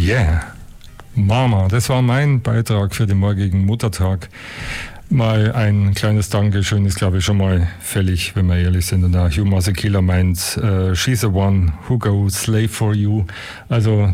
Yeah, Mama, das war mein Beitrag für den morgigen Muttertag. Mal ein kleines Dankeschön ist, glaube ich, schon mal fällig, wenn wir ehrlich sind. Und der Hugh Masekela meint, she's the one who goes slave for you. Also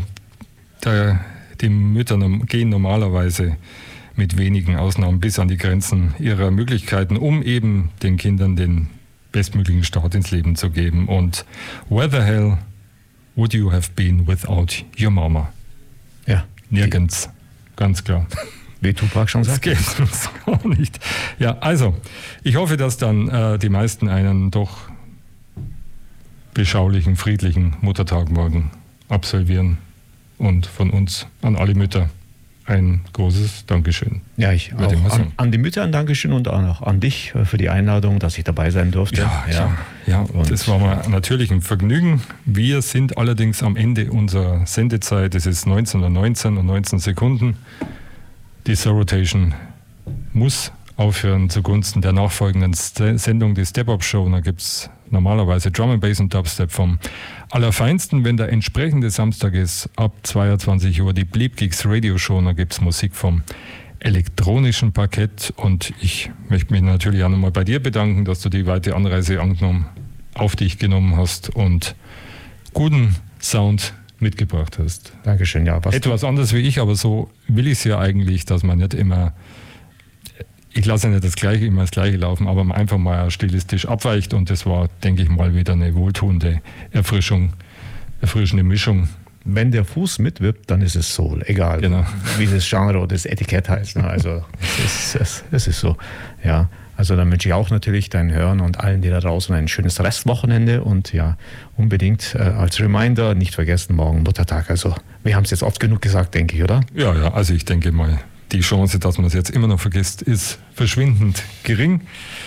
die Mütter gehen normalerweise mit wenigen Ausnahmen bis an die Grenzen ihrer Möglichkeiten, um eben den Kindern den bestmöglichen Start ins Leben zu geben. Und where the hell would you have been without your mama? Ja. Nirgends, ganz klar. Wie Tupac schon sagt. Das geht uns gar nicht. Ja, also, ich hoffe, dass dann die meisten einen doch beschaulichen, friedlichen Muttertag morgen absolvieren. Und von uns an alle Mütter ein großes Dankeschön. Ja, ich auch an die Mütter ein Dankeschön und auch an dich für die Einladung, dass ich dabei sein durfte. Ja, und das war mir natürlich ein Vergnügen. Wir sind allerdings am Ende unserer Sendezeit. Es ist 19:19 und 19 Sekunden. Die Soul Rotation muss aufhören zugunsten der nachfolgenden Sendung, die Step-Up Show. Da gibt es normalerweise Drum and Bass und Dubstep vom Allerfeinsten. Wenn der entsprechende Samstag ist, ab 22 Uhr die Bleep Geeks Radio Show. Da gibt es Musik vom elektronischen Parkett. Und ich möchte mich natürlich auch nochmal bei dir bedanken, dass du die weite Anreise auf dich genommen hast und guten Sound mitgebracht hast. Dankeschön, ja. Etwas anders wie ich, aber so will ich es ja eigentlich, dass man nicht immer, ich lasse nicht immer das Gleiche laufen, aber man einfach mal stilistisch abweicht und das war, denke ich mal, wieder eine wohltuende erfrischende Mischung. Wenn der Fuß mitwirbt, dann ist es Soul, egal genau, wie das Genre oder das Etikett heißt. Also es ist so, ja. Also dann wünsche ich auch natürlich deinen Hörern und allen, die da draußen, ein schönes Restwochenende und ja, unbedingt als Reminder, nicht vergessen, morgen Muttertag. Also wir haben es jetzt oft genug gesagt, denke ich, oder? Ja, also ich denke mal, die Chance, dass man es jetzt immer noch vergisst, ist verschwindend gering.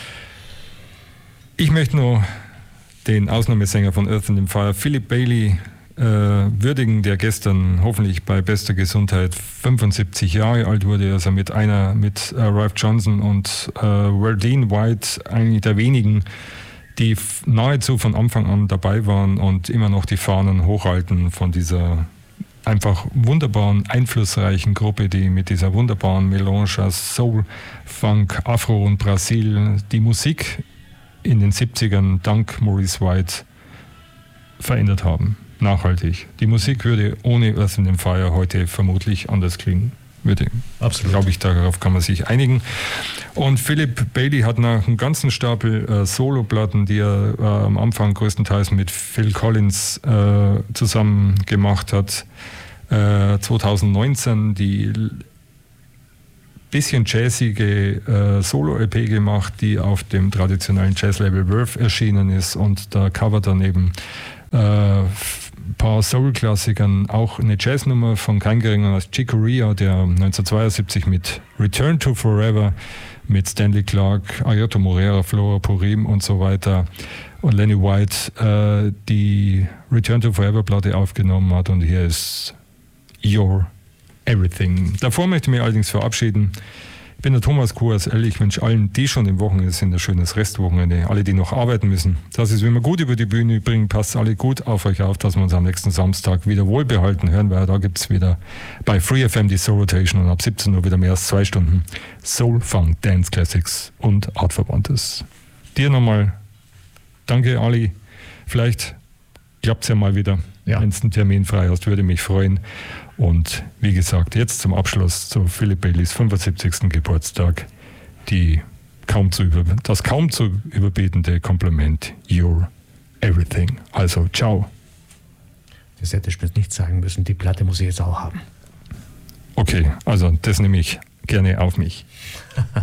Ich möchte nur den Ausnahmesänger von Earth, Wind & Fire, Philip Bailey, würdigen, der gestern hoffentlich bei bester Gesundheit 75 Jahre alt wurde, also mit Ralph Johnson und Wardine White, eigentlich der wenigen, die nahezu von Anfang an dabei waren und immer noch die Fahnen hochhalten von dieser einfach wunderbaren, einflussreichen Gruppe, die mit dieser wunderbaren Melange aus Soul, Funk, Afro und Brasil die Musik in den 70ern dank Maurice White verändert haben. Nachhaltig. Die Musik würde ohne Earth, Wind & Fire heute vermutlich anders klingen. Absolut. Glaube ich, darauf kann man sich einigen. Und Philip Bailey hat nach einem ganzen Stapel Soloplatten, die er am Anfang größtenteils mit Phil Collins zusammen gemacht hat, 2019 die bisschen jazzige Solo-LP gemacht, die auf dem traditionellen Jazzlabel Verve erschienen ist und da covert dann eben ein paar Soul-Klassikern, auch eine Jazznummer von kein geringer als Chick Corea, der 1972 mit Return to Forever mit Stanley Clarke, Airto Moreira, Flora Purim und so weiter und Lenny White die Return to Forever Platte aufgenommen hat und hier ist Your Everything. Davor möchte ich mich allerdings verabschieden. Ich bin der Thomas QSL. Ich wünsche allen, die schon im Wochenende sind, ein schönes Restwochenende. Alle, die noch arbeiten müssen, das ist, wenn wir gut über die Bühne bringen, passt alle gut auf euch auf, dass wir uns am nächsten Samstag wieder wohlbehalten hören, weil da gibt es wieder bei Free FM die Soul Rotation und ab 17 Uhr wieder mehr als 2 Stunden Soul, Funk, Dance Classics und Artverwandtes. Dir nochmal danke, Ali. Vielleicht klappt es ja mal wieder. Ja. Wenn du einen Termin frei hast, würde mich freuen. Und wie gesagt, jetzt zum Abschluss zu Philip Baileys 75. Geburtstag das kaum zu überbietende Kompliment You're Everything. Also, ciao. Das hätte ich mir nicht sagen müssen. Die Platte muss ich jetzt auch haben. Okay, also das nehme ich gerne auf mich.